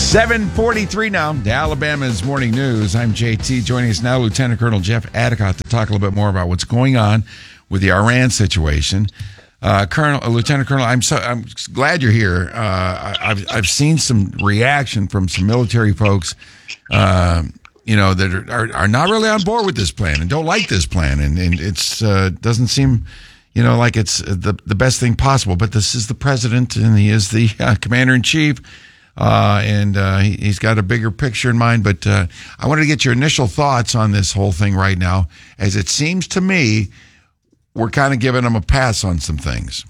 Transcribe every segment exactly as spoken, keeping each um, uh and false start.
seven forty-three now, Alabama's Morning News. I'm J T. Joining us now, Lieutenant Colonel Jeff Adicott, to talk a little bit more about what's going on with the Iran situation. Uh, Colonel, uh, Lieutenant Colonel, I'm so I'm glad you're here. Uh, I, I've I've seen some reaction from some military folks, uh, you know, that are, are are not really on board with this plan and don't like this plan, and and it's uh, doesn't seem, you know, like it's the the best thing possible. But this is the president, and he is the uh, commander in chief. Uh, and uh, he, he's got a bigger picture in mind. But uh, I wanted to get your initial thoughts on this whole thing right now, as it seems to me we're kind of giving them a pass on some things.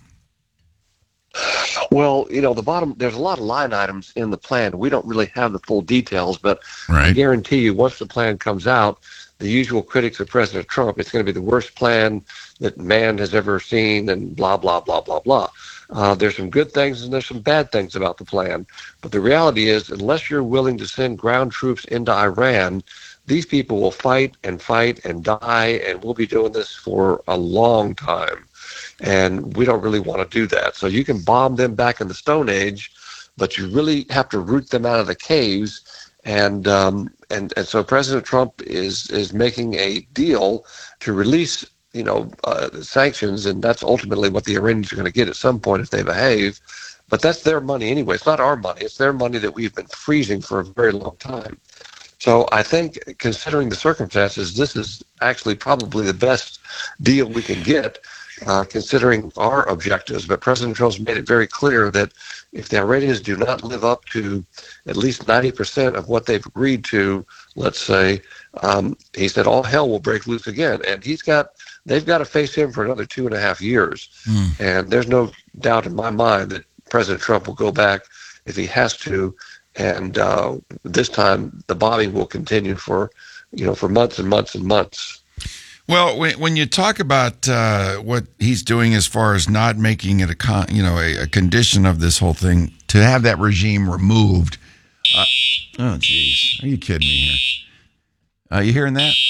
Well, you know, the bottom, there's a lot of line items in the plan. We don't really have the full details, but right. I guarantee you once the plan comes out, the usual critics of President Trump, it's going to be the worst plan that man has ever seen and blah, blah, blah, blah, blah. Uh, there's some good things and there's some bad things about the plan. But the reality is, unless you're willing to send ground troops into Iran, these people will fight and fight and die, and we'll be doing this for a long time. And we don't really want to do that. So you can bomb them back in the Stone Age, but you really have to root them out of the caves. And um, and, and so President Trump is, is making a deal to release you know, uh, sanctions, and that's ultimately what the Iranians are going to get at some point if they behave. But that's their money anyway. It's not our money. It's their money that we've been freezing for a very long time. So I think, considering the circumstances, this is actually probably the best deal we can get, uh, considering our objectives. But President Trump's made it very clear that if the Iranians do not live up to at least ninety percent of what they've agreed to, let's say, um, he said all hell will break loose again. And he's got They've got to face him for another two and a half years. Mm. And there's no doubt in my mind that President Trump will go back if he has to. And uh, this time the bombing will continue for, you know, for months and months and months. Well, when, when you talk about uh, what he's doing as far as not making it a, con- you know, a, a condition of this whole thing, to have that regime removed. Uh, oh, geez. Are you kidding me here? Are you hearing that?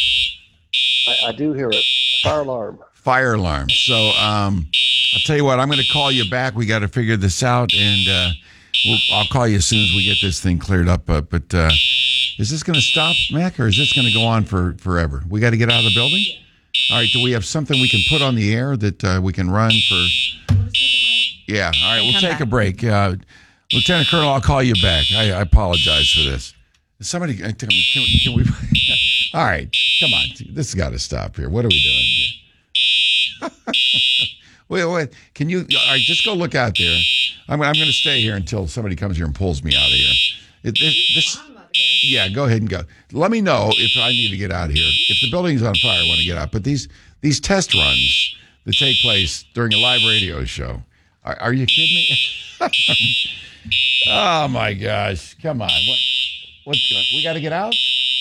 I, I do hear it. Fire alarm. Fire alarm. So um, I'll tell you what, I'm going to call you back. We got to figure this out, and uh, we'll, I'll call you as soon as we get this thing cleared up. Uh, but uh, is this going to stop, Mac, or is this going to go on for forever? We got to get out of the building? All right, do we have something we can put on the air that uh, we can run for? Yeah, all right, we'll take back. a break. Uh, Lieutenant Colonel, I'll call you back. I, I apologize for this. Somebody, can, can we... All right, come on. This has got to stop here. What are we doing here? wait, wait. Can you? All right, just go look out there. I'm, I'm going to stay here until somebody comes here and pulls me out of here. It, it, this, yeah, go ahead and go. Let me know if I need to get out of here. If the building's on fire, I want to get out. But these these test runs that take place during a live radio show, are, are you kidding me? Oh my gosh! Come on, what? What's going? We got to get out.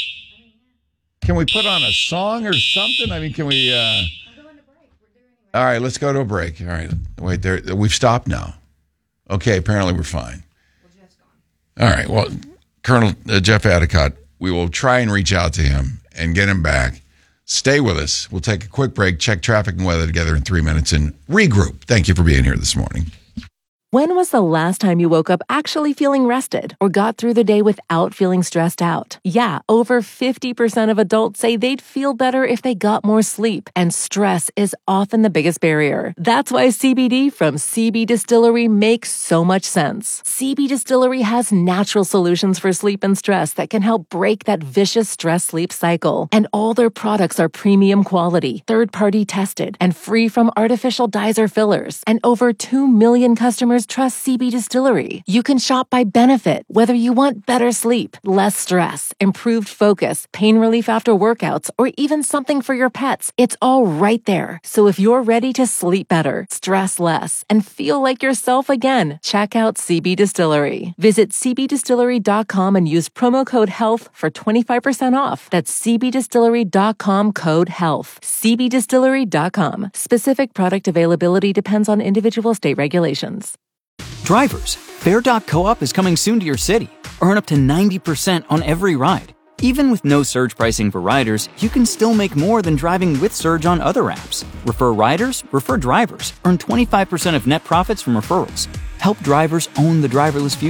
Can we put on a song or something? I mean, can we? Uh... We're going to break. We're doing it right. All right, let's go to a break. All right, wait. There, we've stopped now. Okay, apparently we're fine. Well, Jeff's gone. All right. Well, Colonel uh, Jeff Adicott, we will try and reach out to him and get him back. Stay with us. We'll take a quick break, check traffic and weather together in three minutes, and regroup. Thank you for being here this morning. When was the last time you woke up actually feeling rested or got through the day without feeling stressed out? Yeah, over fifty percent of adults say they'd feel better if they got more sleep, and stress is often the biggest barrier. That's why C B D from C B Distillery makes so much sense. C B Distillery has natural solutions for sleep and stress that can help break that vicious stress-sleep cycle. And all their products are premium quality, third-party tested, and free from artificial dyes or fillers. And over two million customers trust C B Distillery. You can shop by benefit, whether you want better sleep, less stress, improved focus, pain relief after workouts, or even something for your pets. It's all right there. So if you're ready to sleep better, stress less, and feel like yourself again, check out C B Distillery. Visit c b distillery dot com and use promo code HEALTH for twenty-five percent off. That's c b distillery dot com code HEALTH. c b distillery dot com. Specific product availability depends on individual state regulations. Drivers, Fair dot coop is coming soon to your city. Earn up to ninety percent on every ride. Even with no surge pricing for riders, you can still make more than driving with Surge on other apps. Refer riders, refer drivers. Earn twenty-five percent of net profits from referrals. Help drivers own the driverless future.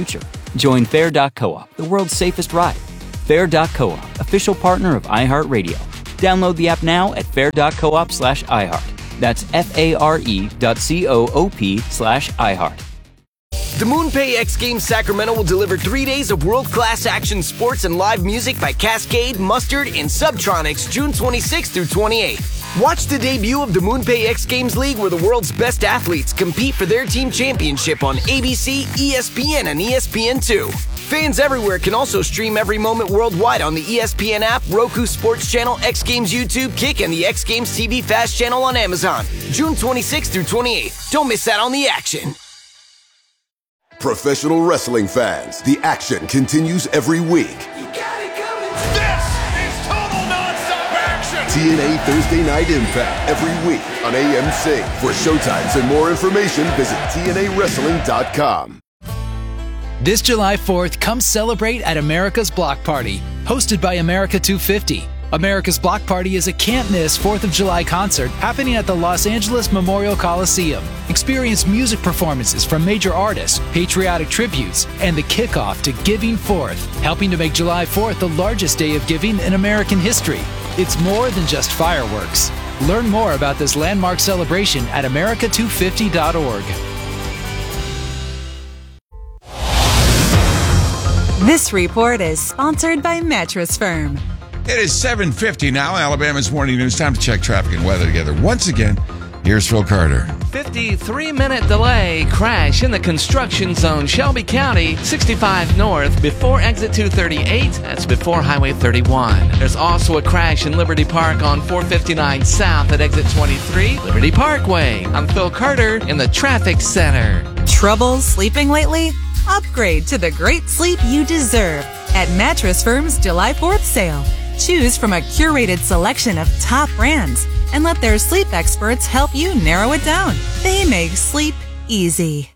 Join Fair dot coop, the world's safest ride. Fair dot coop, official partner of iHeartRadio. Download the app now at fair dot coop slash iHeart. That's F-A-R-E dot C-O-O-P slash iHeart. The MoonPay X Games Sacramento will deliver three days of world-class action sports and live music by Cascade, Mustard, and Subtronics June twenty-sixth through twenty-eighth. Watch the debut of the MoonPay X Games League, where the world's best athletes compete for their team championship on A B C, E S P N, and E S P N two. Fans everywhere can also stream every moment worldwide on the E S P N app, Roku Sports Channel, X Games YouTube, Kick, and the X Games T V Fast Channel on Amazon. June twenty-sixth through twenty-eighth. Don't miss out on the action. Professional wrestling fans, the action continues every week. You got it coming. This is total nonstop action. T N A Thursday Night Impact every week on A M C. For showtimes and more information, visit T N A wrestling dot com. This July fourth, come celebrate at America's Block Party, hosted by America two fifty. America's Block Party is a can't-miss fourth of July concert happening at the Los Angeles Memorial Coliseum. Experience music performances from major artists, patriotic tributes, and the kickoff to Giving Fourth, helping to make July fourth the largest day of giving in American history. It's more than just fireworks. Learn more about this landmark celebration at America two fifty dot org. This report is sponsored by Mattress Firm. It is seven fifty now, Alabama's Morning News. Time to check traffic and weather together. Once again, here's Phil Carter. fifty-three minute delay crash in the construction zone, Shelby County, sixty-five north, before exit two thirty-eight. That's before Highway thirty-one. There's also a crash in Liberty Park on four fifty-nine south at exit twenty-three, Liberty Parkway. I'm Phil Carter in the traffic center. Trouble sleeping lately? Upgrade to the great sleep you deserve at Mattress Firm's July fourth sale. Choose from a curated selection of top brands and let their sleep experts help you narrow it down. They make sleep easy.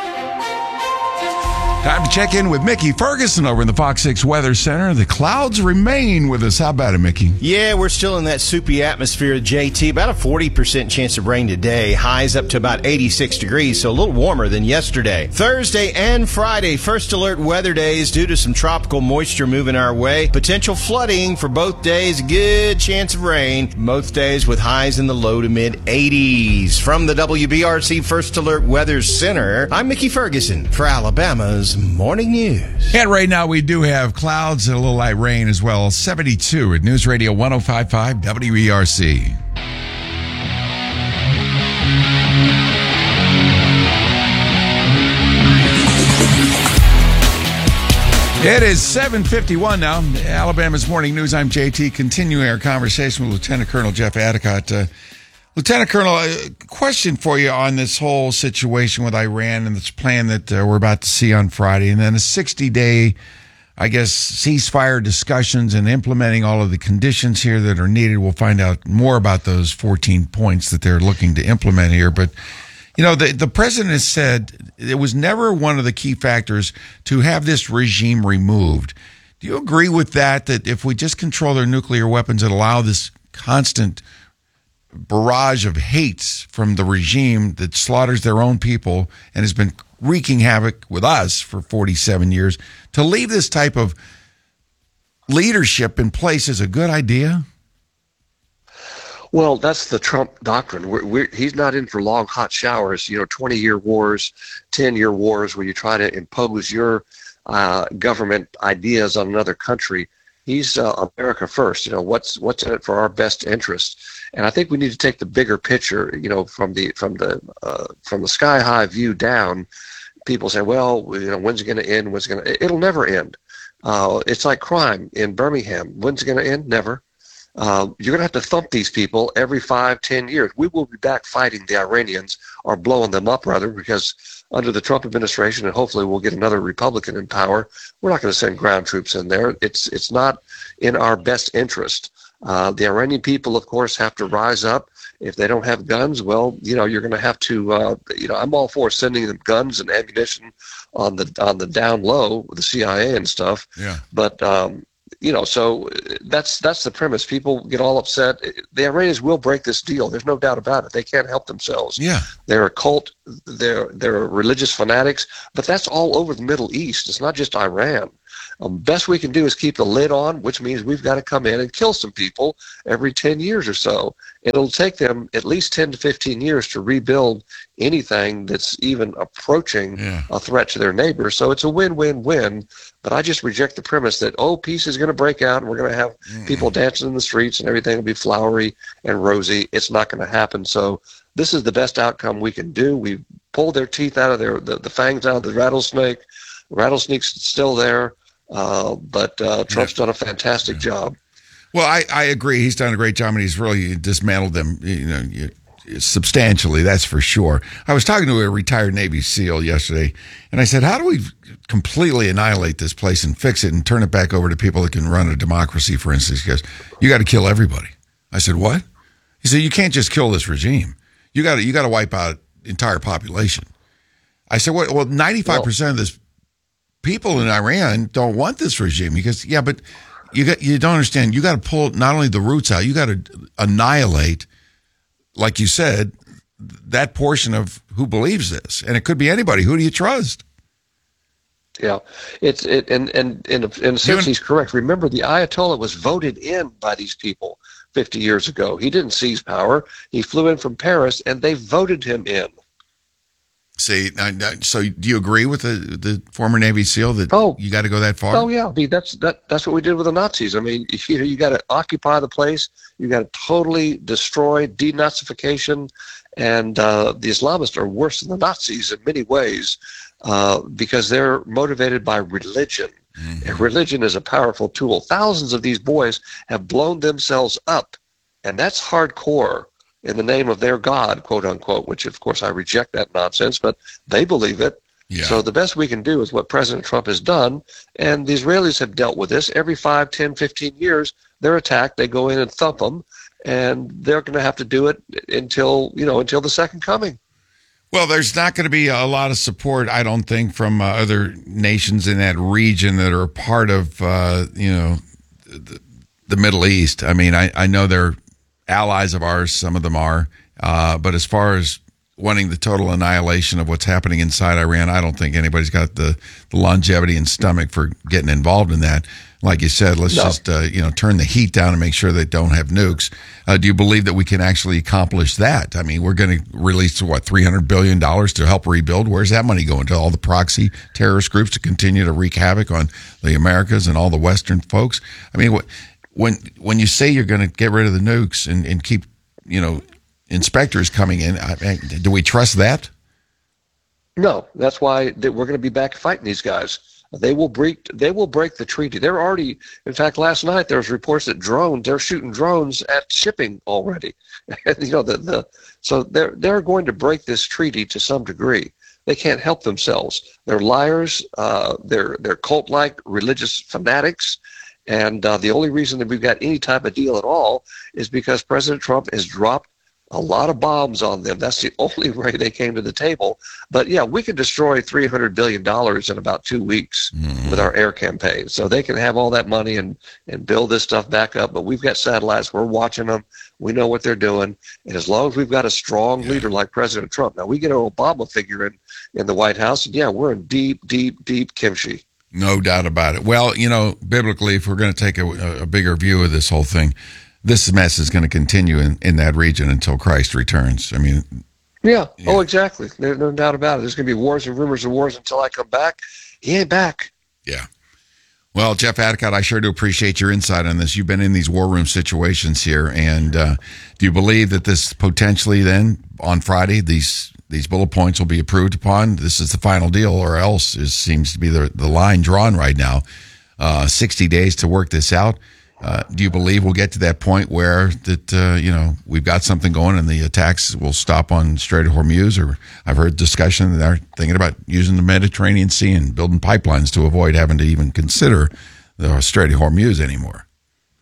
Time to check in with Mickey Ferguson over in the Fox six Weather Center. The clouds remain with us. How about it, Mickey? Yeah, we're still in that soupy atmosphere, J T. About a forty percent chance of rain today. Highs up to about eighty-six degrees, so a little warmer than yesterday. Thursday and Friday, first alert weather days due to some tropical moisture moving our way. Potential flooding for both days. Good chance of rain. Both days with highs in the low to mid eighties. From the W B R C First Alert Weather Center, I'm Mickey Ferguson for Alabama's Morning News. And right now we do have clouds and a little light rain as well. seventy-two at News Radio one oh five point five W E R C. It is seven fifty-one now. Alabama's Morning News. I'm J T. Continuing our conversation with Lieutenant Colonel Jeff Adicott. Uh, Lieutenant Colonel, a question for you on this whole situation with Iran and this plan that uh, we're about to see on Friday, and then a sixty-day, I guess, ceasefire discussions and implementing all of the conditions here that are needed. We'll find out more about those fourteen points that they're looking to implement here. But, you know, the, the president has said it was never one of the key factors to have this regime removed. Do you agree with that, that if we just control their nuclear weapons and allow this constant barrage of hates from the regime that slaughters their own people and has been wreaking havoc with us for forty-seven years, to leave this type of leadership in place is a good idea? Well, that's the Trump doctrine. We're, we're, he's not in for long, hot showers, you know, twenty-year wars, ten-year wars where you try to impose your uh, government ideas on another country. He's uh, America first. You know, what's what's in it for our best interest? And I think we need to take the bigger picture. You know, from the from the uh, from the sky high view down. People say, well, you know, when's it going to end? When's it going to? It'll never end. Uh, it's like crime in Birmingham. When's it going to end? Never. Uh, you're going to have to thump these people every five, ten years. We will be back fighting the Iranians, or blowing them up, rather, because under the Trump administration, and hopefully we'll get another Republican in power, we're not going to send ground troops in there. It's it's not in our best interest. Uh, the Iranian people, of course, have to rise up. If they don't have guns, well, you know, you're going to have to, uh, you know, I'm all for sending them guns and ammunition on the on the down low with the C I A and stuff. Yeah. But um, you know, so that's that's the premise. People get all upset. The Iranians will break this deal. There's no doubt about it. They can't help themselves. Yeah, they're a cult. They're they're religious fanatics. But that's all over the Middle East. It's not just Iran. Um, best we can do is keep the lid on, which means we've got to come in and kill some people every ten years or so. It'll take them at least ten to fifteen years to rebuild anything that's even approaching yeah. a threat to their neighbors. So it's a win-win-win. But I just reject the premise that, oh, peace is going to break out and we're going to have mm. people dancing in the streets and everything will be flowery and rosy. It's not going to happen. So this is the best outcome we can do. We pulled their teeth out of their, the, the fangs out of the rattlesnake. Rattlesnake's still there. Uh, but uh, Trump's yeah. done a fantastic yeah. job. Well, I, I agree. He's done a great job, and he's really dismantled them, you know, substantially. That's for sure. I was talking to a retired Navy SEAL yesterday, and I said, "How do we completely annihilate this place and fix it and turn it back over to people that can run a democracy?" For instance, he goes, "You got to kill everybody." I said, "What?" He said, "You can't just kill this regime. You got to you got to wipe out the entire population." I said, "Well, ninety-five percent of this." People in Iran don't want this regime because, yeah, but you got you don't understand. You got to pull not only the roots out, you got to annihilate, like you said, that portion of who believes this, and it could be anybody. Who do you trust? Yeah, it's it, and and in a, in a sense, he's correct. Remember, the Ayatollah was voted in by these people fifty years ago. He didn't seize power. He flew in from Paris, and they voted him in. See, so do you agree with the, the former Navy SEAL that oh, you got to go that far? Oh yeah, I mean that's that that's what we did with the Nazis. I mean, you you got to occupy the place, you got to totally destroy, denazification, and uh, the Islamists are worse than the Nazis in many ways uh, because they're motivated by religion. Mm-hmm. And religion is a powerful tool. Thousands of these boys have blown themselves up, and that's hardcore. In the name of their God, quote unquote, which of course I reject that nonsense, but they believe it. Yeah. So the best we can do is what President Trump has done, and the Israelis have dealt with this. Every five, ten, fifteen years, they're attacked, they go in and thump them, and they're going to have to do it until, you know, until the second coming. Well, there's not going to be a lot of support, I don't think, from uh, other nations in that region that are part of, uh, you know, the, the Middle East. I mean, I, I know they're allies of ours, some of them are, uh, but as far as wanting the total annihilation of what's happening inside Iran, I don't think anybody's got the, the longevity and stomach for getting involved in that. Like you said, let's no. just uh, you know turn the heat down and make sure they don't have nukes. Uh, do you believe that we can actually accomplish that? I mean, we're going to release, what, three hundred billion dollars to help rebuild? Where's that money going? To all the proxy terrorist groups to continue to wreak havoc on the Americas and all the Western folks? I mean, what... When when you say you're going to get rid of the nukes and, and keep, you know, inspectors coming in, I, I, do we trust that? No, that's why we're going to be back fighting these guys. They will break. They will break the treaty. They're already. In fact, last night there was reports that drones. They're shooting drones at shipping already. you know the the. So they're they're going to break this treaty to some degree. They can't help themselves. They're liars. Uh, they're they're cult-like religious fanatics. And uh, the only reason that we've got any type of deal at all is because President Trump has dropped a lot of bombs on them. That's the only way they came to the table. But, yeah, we can destroy three hundred billion dollars in about two weeks mm-hmm. with our air campaign. So they can have all that money and, and build this stuff back up. But we've got satellites. We're watching them. We know what they're doing. And as long as we've got a strong yeah. leader like President Trump. Now, we get an Obama figure in, in the White House. And, yeah, we're in deep, deep, deep kimchi. No doubt about it. Well, you know, biblically, if we're going to take a, a bigger view of this whole thing, this mess is going to continue in, in that region until Christ returns. I mean, yeah. yeah. Oh, exactly. There's no doubt about it. There's going to be wars and rumors of wars until I come back. He ain't back. Yeah. Well, Jeff Adicott, I sure do appreciate your insight on this. You've been in these war room situations here, and uh, do you believe that this potentially then on Friday these these bullet points will be approved upon? This is the final deal, or else it seems to be the the line drawn right now. Uh, sixty days to work this out. Uh, do you believe we'll get to that point where that uh, you know we've got something going and the attacks will stop on Strait of Hormuz? Or I've heard discussion that they're thinking about using the Mediterranean Sea and building pipelines to avoid having to even consider the Strait of Hormuz anymore.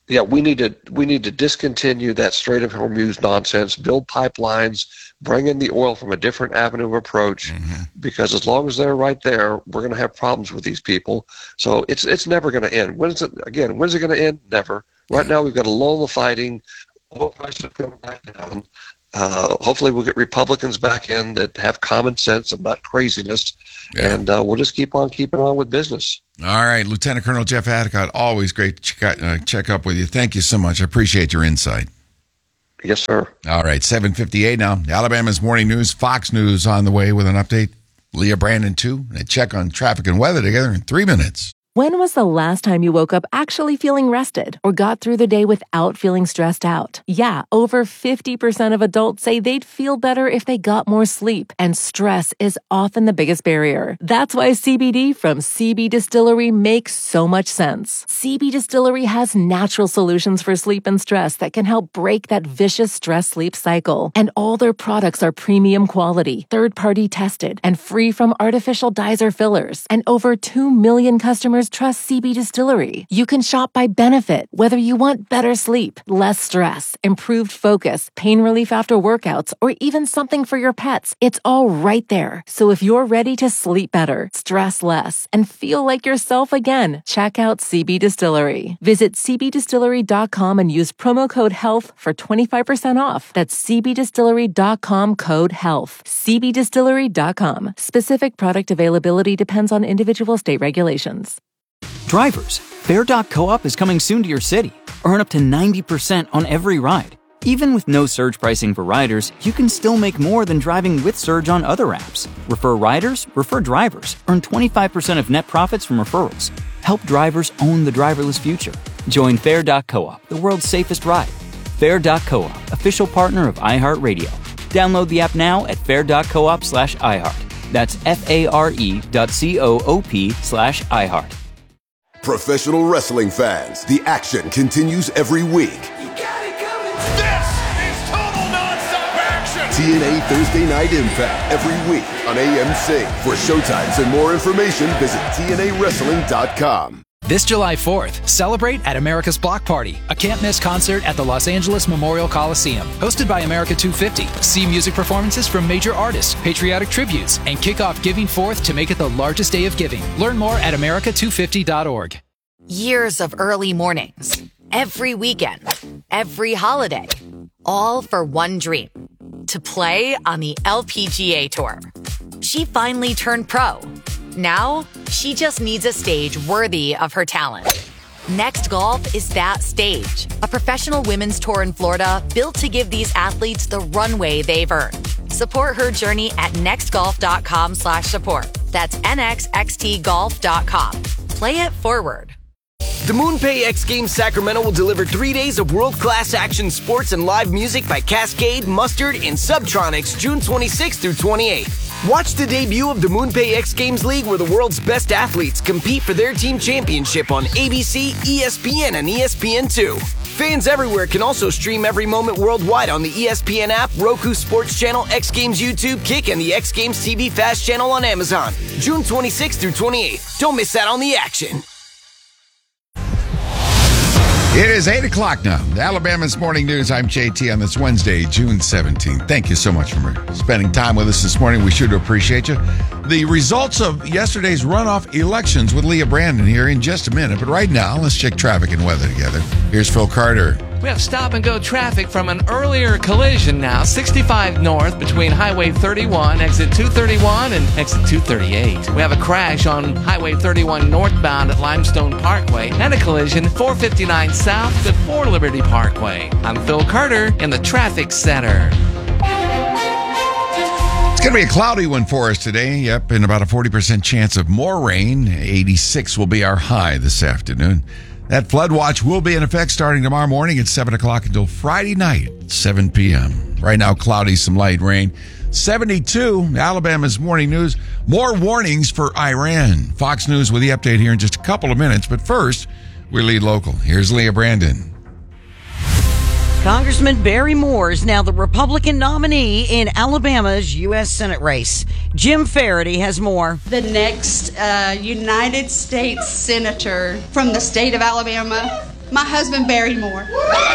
yeah, we need to we need to discontinue that Strait of Hormuz nonsense, build pipelines, bring in the oil from a different avenue of approach, mm-hmm. because as long as they're right there, we're going to have problems with these people. So it's it's never going to end. When's it again? When's it going to end? Never. Right now, we've got a lull in the fighting. Oil prices are coming back down. Uh, hopefully, we'll get Republicans back in that have common sense and not craziness, yeah. and uh, we'll just keep on keeping on with business. All right, Lieutenant Colonel Jeff Hadicott, always great to check, uh, check up with you. Thank you so much. I appreciate your insight. Yes, sir. All right, seven fifty-eight now. Alabama's Morning News, Fox News on the way with an update. Leah Brandon, too. A check on traffic and weather together in three minutes. When was the last time you woke up actually feeling rested or got through the day without feeling stressed out? Yeah, over fifty percent of adults say they'd feel better if they got more sleep, and stress is often the biggest barrier. That's why C B D from C B Distillery makes so much sense. C B Distillery has natural solutions for sleep and stress that can help break that vicious stress-sleep cycle. And all their products are premium quality, third-party tested, and free from artificial dyes or fillers. And over two million customers trust C B Distillery. You can shop by benefit, whether you want better sleep, less stress, improved focus, pain relief after workouts, or even something for your pets. It's all right there. So if you're ready to sleep better, stress less, and feel like yourself again, check out C B Distillery. Visit c b distillery dot com and use promo code HEALTH for twenty-five percent off. That's c b distillery dot com code HEALTH. c b distillery dot com. Specific product availability depends on individual state regulations. Drivers, Fair dot coop is coming soon to your city. Earn up to ninety percent on every ride. Even with no surge pricing for riders, you can still make more than driving with Surge on other apps. Refer riders, refer drivers. Earn twenty-five percent of net profits from referrals. Help drivers own the driverless future. Join Fair dot coop, the world's safest ride. Fair dot coop, official partner of iHeartRadio. Download the app now at fair dot coop slash iHeart. That's F-A-R-E dot C-O-O-P slash iHeart. Professional wrestling fans, the action continues every week. You got it coming. This is total nonstop action. T N A Thursday Night Impact every week on A M C. For showtimes and more information, visit T N A wrestling dot com. This July fourth, celebrate at America's Block Party, a can't-miss concert at the Los Angeles Memorial Coliseum. Hosted by America two fifty. See music performances from major artists, patriotic tributes, and kick off Giving Fourth to make it the largest day of giving. Learn more at america two fifty dot org. Years of early mornings, every weekend, every holiday, all for one dream, to play on the L P G A Tour. She finally turned pro. Now, she just needs a stage worthy of her talent. Next Golf is that stage. A professional women's tour in Florida built to give these athletes the runway they've earned. Support her journey at nextgolf.com slash support. That's N X X T golf dot com. Play it forward. The MoonPay X Games Sacramento will deliver three days of world-class action sports and live music by Cascade, Mustard, and Subtronics June twenty-sixth through twenty-eighth. Watch the debut of the MoonPay X Games League, where the world's best athletes compete for their team championship on A B C, E S P N, and E S P N two. Fans everywhere can also stream every moment worldwide on the E S P N app, Roku Sports Channel, X Games YouTube, Kick, and the X Games T V Fast channel on Amazon. June twenty-sixth through twenty-eighth. Don't miss out on the action. It is eight o'clock now. Alabama's Morning News. I'm J T on this Wednesday, June seventeenth. Thank you so much for spending time with us this morning. We sure do appreciate you. The results of yesterday's runoff elections with Leah Brandon here in just a minute. But right now, let's check traffic and weather together. Here's Phil Carter. We have stop-and-go traffic from an earlier collision now. sixty-five north between Highway thirty-one, exit two thirty-one, and exit two thirty-eight. We have a crash on Highway thirty-one northbound at Limestone Parkway, and a collision four fifty-nine south before Liberty Parkway. I'm Phil Carter in the Traffic Center. It's going to be a cloudy one for us today. Yep, and about a forty percent chance of more rain. eighty-six will be our high this afternoon. That flood watch will be in effect starting tomorrow morning at seven o'clock until Friday night at seven p.m. Right now, cloudy, some light rain. seventy-two, Alabama's Morning News. More warnings for Iran. Fox News with the update here in just a couple of minutes. But first, we lead local. Here's Leah Brandon. Congressman Barry Moore is now the Republican nominee in Alabama's U S Senate race. Jim Faraday has more. The next uh, United States Senator from the state of Alabama my husband, Barry Moore.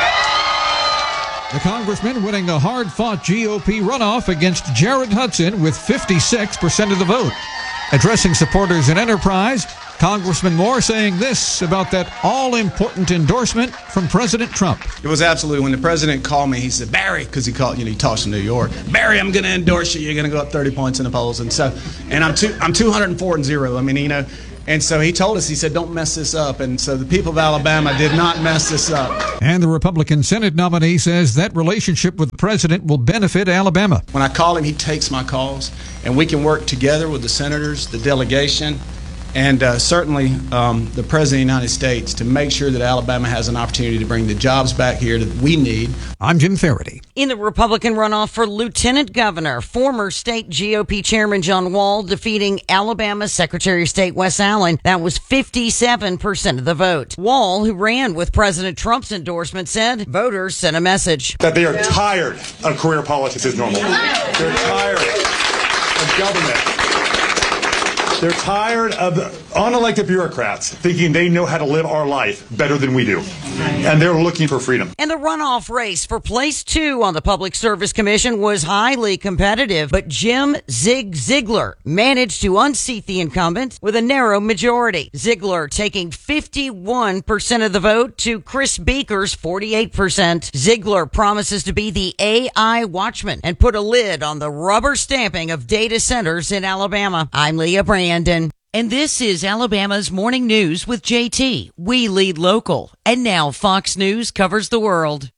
The congressman winning the hard-fought G O P runoff against Jared Hudson with fifty-six percent of the vote. Addressing supporters in Enterprise, Congressman Moore saying this about that all-important endorsement from President Trump. It was absolutely, when the president called me, he said, Barry, because he called, you know, he talks to New York, Barry, I'm going to endorse you. You're going to go up thirty points in the polls. And so, and I'm two, I'm two hundred four and zero. I mean, you know, and so he told us, he said, don't mess this up. And so the people of Alabama did not mess this up. And the Republican Senate nominee says that relationship with the president will benefit Alabama. When I call him, he takes my calls, and we can work together with the senators, the delegation, and uh, certainly um, the President of the United States to make sure that Alabama has an opportunity to bring the jobs back here that we need. I'm Jim Faraday. In the Republican runoff for Lieutenant Governor, former state G O P Chairman John Wall defeating Alabama Secretary of State Wes Allen. That was fifty-seven percent of the vote. Wall, who ran with President Trump's endorsement, said voters sent a message that they are tired of career politics as normal. They're tired of government. They're tired of unelected bureaucrats thinking they know how to live our life better than we do. And they're looking for freedom. And the runoff race for place two on the Public Service Commission was highly competitive, but Jim Zig Ziglar managed to unseat the incumbent with a narrow majority. Ziglar taking fifty-one percent of the vote to Chris Beaker's forty-eight percent. Ziglar promises to be the A I watchman and put a lid on the rubber stamping of data centers in Alabama. I'm Leah Brandon. And this is Alabama's Morning News with J T. We lead local. And now Fox News covers the world.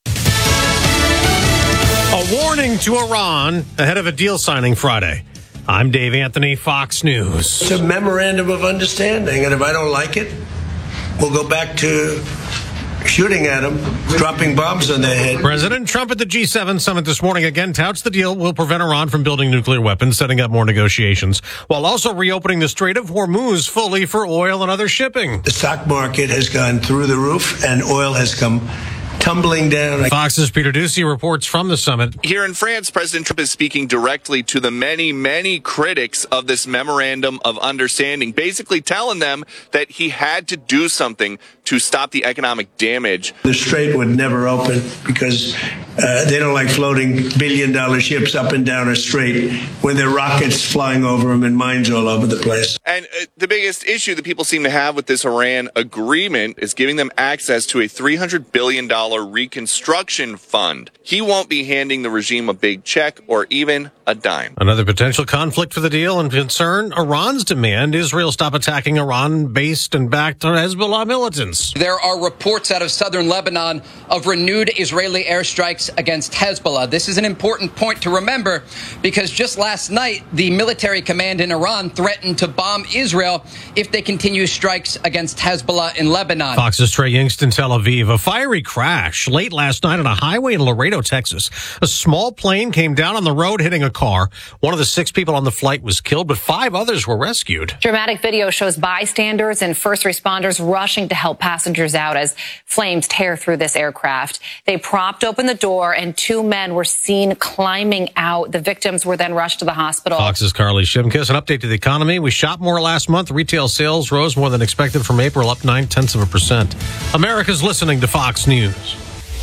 A warning to Iran ahead of a deal signing Friday. I'm Dave Anthony, Fox News. It's a memorandum of understanding, and if I don't like it, we'll go back to shooting at them, dropping bombs on their head. President Trump at the G seven summit this morning again touts the deal will prevent Iran from building nuclear weapons, setting up more negotiations, while also reopening the Strait of Hormuz fully for oil and other shipping. The stock market has gone through the roof, and oil has come tumbling down. Fox's Peter Ducey reports from the summit. Here in France, President Trump is speaking directly to the many, many critics of this memorandum of understanding, basically telling them that he had to do something to stop the economic damage. The Strait would never open because uh, they don't like floating billion dollar ships up and down a strait when there are rockets flying over them and mines all over the place. And uh, the biggest issue that people seem to have with this Iran agreement is giving them access to a three hundred billion dollars reconstruction fund. He won't be handing the regime a big check or even a dime. Another potential conflict for the deal and concern, Iran's demand Israel stop attacking Iran-based and backed Hezbollah militants. There are reports out of southern Lebanon of renewed Israeli airstrikes against Hezbollah. This is an important point to remember because just last night, the military command in Iran threatened to bomb Israel if they continue strikes against Hezbollah in Lebanon. Fox's Trey Yingst in Tel Aviv. A fiery crash late last night on a highway in Laredo, Texas. A small plane came down on the road hitting a car. One of the six people on the flight was killed, but five others were rescued. Dramatic video shows bystanders and first responders rushing to help passengers out as flames tear through this aircraft. They propped open the door and two men were seen climbing out. The victims were then rushed to the hospital. Fox's Carly Shimkus. An update to the economy. We shot more last month. Retail sales rose more than expected from April, up nine tenths of a percent. America's listening to Fox News.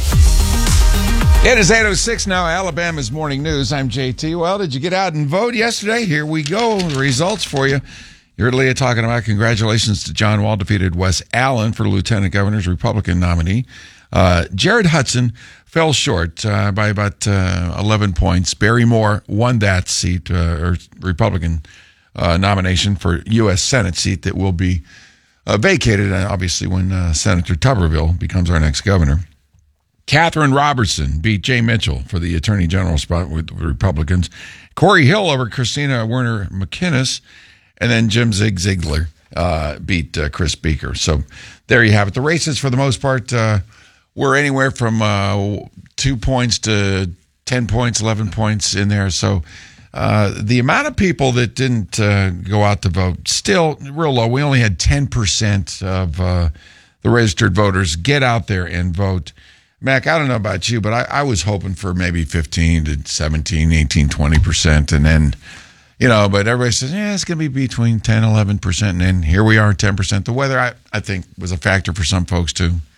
It is eight oh six now, Alabama's Morning News. I'm J T. Well, did you get out and vote yesterday? Here we go. The results for you. You heard Leah talking about congratulations to John Wall, defeated Wes Allen for Lieutenant Governor's Republican nominee. Uh, Jared Hudson fell short uh, by about uh, eleven points. Barry Moore won that seat, uh, or Republican uh, nomination for U S Senate seat that will be uh, vacated, uh, obviously, when uh, Senator Tuberville becomes our next governor. Catherine Robertson beat Jay Mitchell for the Attorney General spot with the Republicans. Corey Hill over Christina Werner McInnes. And then Jim Zig Ziglar uh, beat uh, Chris Beaker. So there you have it. The races, for the most part, uh, were anywhere from uh, two points to ten points, eleven points in there. So uh, the amount of people that didn't uh, go out to vote, still real low. We only had ten percent of uh, the registered voters get out there and vote. Mac, I don't know about you, but I, I was hoping for maybe fifteen to seventeen, eighteen, twenty percent. And then, you know, but everybody says, yeah, it's going to be between ten, eleven percent. And then here we are, ten percent. The weather, I, I think, was a factor for some folks, too.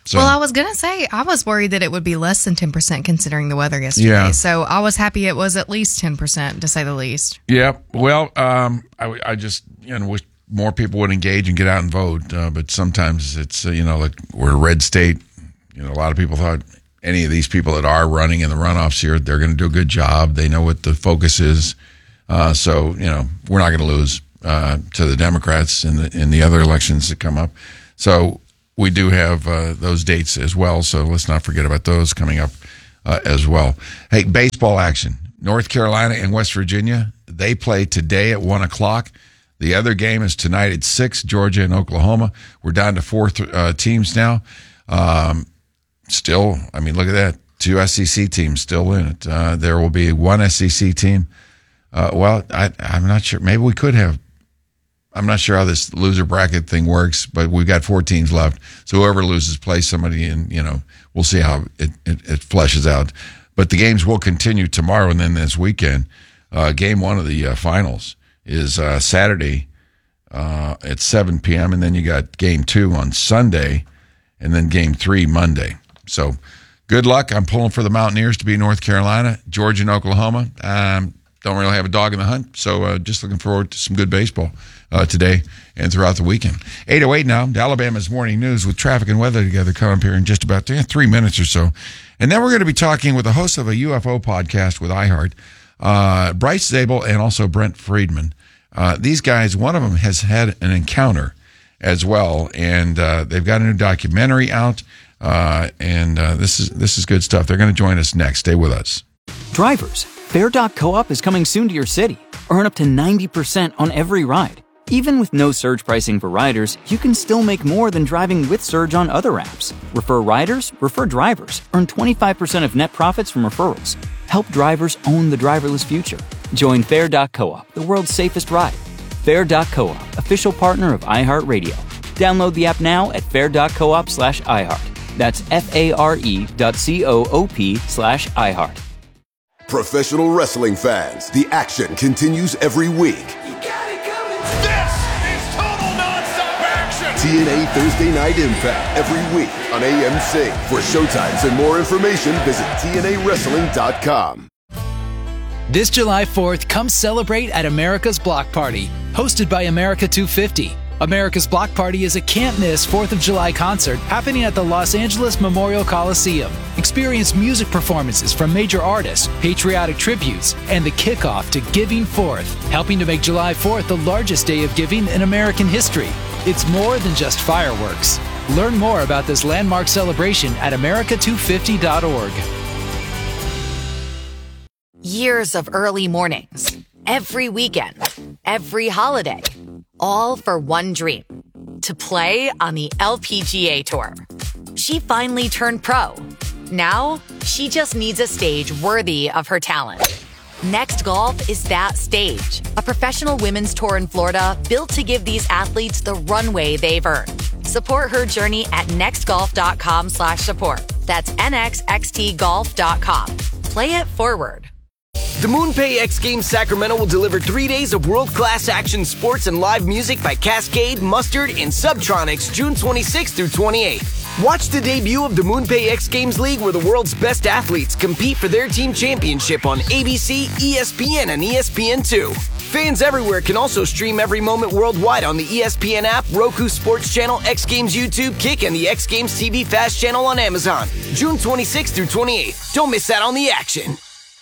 So, well, I was going to say, I was worried that it would be less than ten percent considering the weather yesterday. Yeah. So I was happy it was at least ten percent, to say the least. Yeah. Well, um, I, I just, you know, wish more people would engage and get out and vote. Uh, but sometimes it's, uh, you know, like we're a red state. You know, a lot of people thought any of these people that are running in the runoffs here, they're going to do a good job. They know what the focus is. Uh, so, you know, we're not going to lose uh, to the Democrats in the, in the other elections that come up. So, we do have uh, those dates as well, so let's not forget about those coming up uh, as well. Hey, baseball action. North Carolina and West Virginia, they play today at one o'clock. The other game is tonight at six, Georgia and Oklahoma. We're down to four th- uh, teams now. Um, still, I mean, look at that. Two S E C teams still in it. Uh, there will be one S E C team. Uh, well, I, I'm not sure. Maybe we could have. I'm not sure how this loser bracket thing works, but we've got four teams left. So whoever loses plays somebody, and you know we'll see how it, it, it fleshes out. But the games will continue tomorrow and then this weekend. Uh, game one of the uh, finals is uh, Saturday uh, at seven p.m. and then you got game two on Sunday, and then game three Monday. So good luck. I'm pulling for the Mountaineers to be North Carolina, Georgia, and Oklahoma. Um, don't really have a dog in the hunt, so uh, just looking forward to some good baseball uh, today and throughout the weekend. eight oh eight now, Alabama's Morning News with traffic and weather together come up here in just about three minutes or so. And then we're going to be talking with the host of a U F O podcast with iHeart, uh, Bryce Zabel and also Brent Friedman. Uh, these guys, one of them has had an encounter as well, and uh, they've got a new documentary out, uh, and uh, this is this is good stuff. They're going to join us next. Stay with us. Drivers, Fair dot co-op is coming soon to your city. Earn up to ninety percent on every ride. Even with no surge pricing for riders, you can still make more than driving with surge on other apps. Refer riders, refer drivers. Earn twenty-five percent of net profits from referrals. Help drivers own the driverless future. Join Fair dot co-op, the world's safest ride. Fair dot co-op, official partner of iHeartRadio. Download the app now at fair dot coop slash iHeart. That's F-A-R-E dot C-O-O-P slash iHeart. Professional wrestling fans, the action continues every week. This is total nonstop action. T N A Thursday Night Impact every week on A M C. For showtimes and more information, visit T N A wrestling dot com. This July fourth, come celebrate at America's Block Party, hosted by America two fifty. America's Block Party is a can't-miss fourth of July concert happening at the Los Angeles Memorial Coliseum. Experience music performances from major artists, patriotic tributes, and the kickoff to Giving Fourth, helping to make July fourth the largest day of giving in American history. It's more than just fireworks. Learn more about this landmark celebration at america two fifty dot org. Years of early mornings, every weekend, every holiday, all for one dream, to play on the L P G A Tour. She finally turned pro. Now, she just needs a stage worthy of her talent. Next Golf is that stage, a professional women's tour in Florida built to give these athletes the runway they've earned. Support her journey at next golf dot com slash support. That's N X X T golf dot com. Play it forward. The MoonPay X Games Sacramento will deliver three days of world-class action sports and live music by Cascade, Mustard, and Subtronics June twenty-sixth through twenty-eighth. Watch the debut of the MoonPay X Games League, where the world's best athletes compete for their team championship on A B C, E S P N, and E S P N two. Fans everywhere can also stream every moment worldwide on the E S P N app, Roku Sports Channel, X Games YouTube, Kick, and the X Games T V Fast channel on Amazon. June twenty-sixth through twenty-eighth. Don't miss out on the action.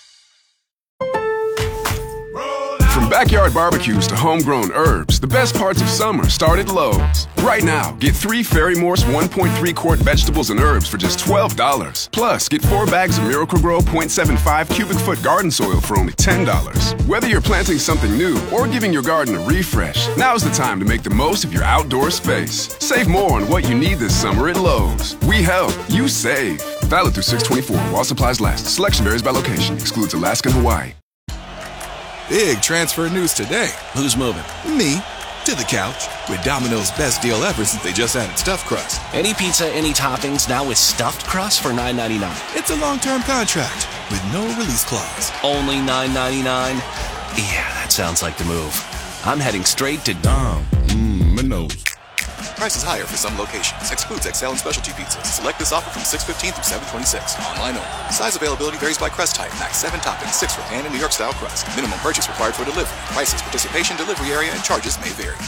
From backyard barbecues to homegrown herbs, the best parts of summer start at Lowe's. Right now, get three Ferry Morse one point three quart vegetables and herbs for just twelve dollars. Plus, get four bags of Miracle-Gro point seven five cubic foot garden soil for only ten dollars. Whether you're planting something new or giving your garden a refresh, now's the time to make the most of your outdoor space. Save more on what you need this summer at Lowe's. We help, you save. Valid through six twenty-four while supplies last. Selection varies by location. Excludes Alaska and Hawaii. Big transfer news today. Who's moving? Me. To the couch. With Domino's best deal ever since they just added stuffed crust. Any pizza, any toppings, now with stuffed crust for nine ninety-nine. It's a long-term contract with no release clause. Only nine ninety-nine? Yeah, that sounds like the move. I'm heading straight to Dom. Mmm, my nose. Prices higher for some locations. Excludes X L and specialty pizzas. Select this offer from six fifteen through seven twenty-six. Online only. Size availability varies by crust type. Max seven toppings, six for pan and New York style crust. Minimum purchase required for delivery. Prices, participation, delivery area, and charges may vary.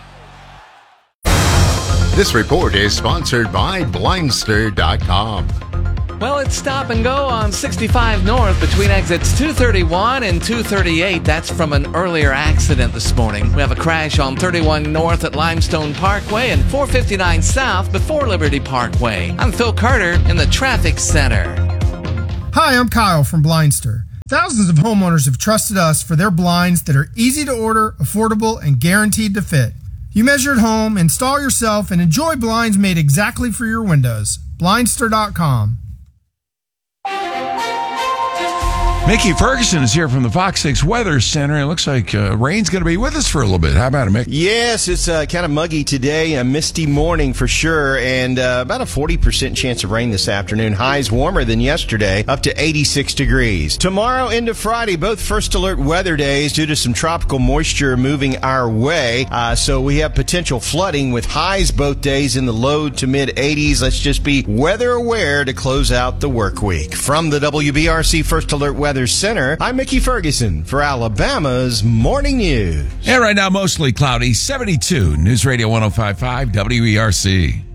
This report is sponsored by Blindster dot com. Well, it's stop and go on sixty-five North between exits two thirty-one and two thirty-eight. That's from an earlier accident this morning. We have a crash on thirty-one North at Limestone Parkway and four fifty-nine South before Liberty Parkway. I'm Phil Carter in the Traffic Center. Hi, I'm Kyle from Blindster. Thousands of homeowners have trusted us for their blinds that are easy to order, affordable, and guaranteed to fit. You measure at home, install yourself, and enjoy blinds made exactly for your windows. Blindster dot com. Mickey Ferguson is here from the Fox six Weather Center. It looks like uh, rain's going to be with us for a little bit. How about it, Mick? Yes, it's uh, kind of muggy today, a misty morning for sure, and uh, about a forty percent chance of rain this afternoon. Highs warmer than yesterday, up to eighty-six degrees. Tomorrow into Friday, both first alert weather days due to some tropical moisture moving our way. Uh, so we have potential flooding with highs both days in the low to mid eighties. Let's just be weather aware to close out the work week. From the W B R C First Alert Weather Center, I'm Mickey Ferguson for Alabama's Morning News. And right now, mostly cloudy, seventy-two. News Radio one oh five point five W E R C.